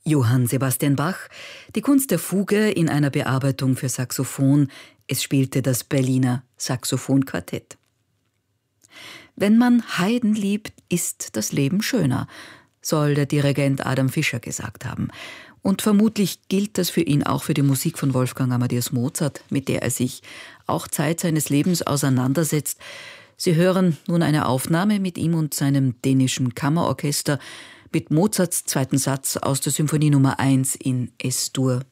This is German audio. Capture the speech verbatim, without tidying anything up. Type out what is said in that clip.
Johann Sebastian Bach, die Kunst der Fuge in einer Bearbeitung für Saxophon. Es spielte das Berliner Saxophonquartett. Wenn man Haydn liebt, ist das Leben schöner, soll der Dirigent Adam Fischer gesagt haben. Und vermutlich gilt das für ihn auch für die Musik von Wolfgang Amadeus Mozart, mit der er sich auch Zeit seines Lebens auseinandersetzt. Sie hören nun eine Aufnahme mit ihm und seinem dänischen Kammerorchester mit Mozarts zweiten Satz aus der Symphonie Nummer eins in Es-Dur.